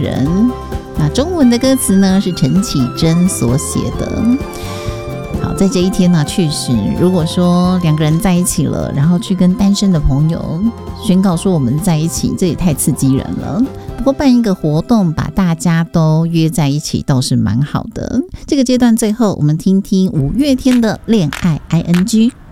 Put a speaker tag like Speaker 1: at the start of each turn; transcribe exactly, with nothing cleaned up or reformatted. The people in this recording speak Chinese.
Speaker 1: 人。那中文的歌词呢是陈绮贞所写的。好，在这一天呢，确实，如果说两个人在一起了，然后去跟单身的朋友宣告说我们在一起，这也太刺激人了。不过办一个活动，把大家都约在一起，倒是蛮好的。这个阶段最后，我们听听五月天的《恋爱 I N G》。